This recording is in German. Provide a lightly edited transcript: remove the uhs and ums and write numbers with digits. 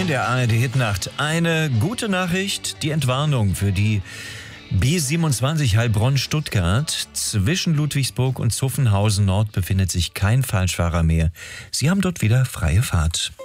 in der ARD-Hitnacht. Eine gute Nachricht, die Entwarnung für die B27 Heilbronn-Stuttgart. Zwischen Ludwigsburg und Zuffenhausen Nord befindet sich kein Falschfahrer mehr. Sie haben dort wieder freie Fahrt.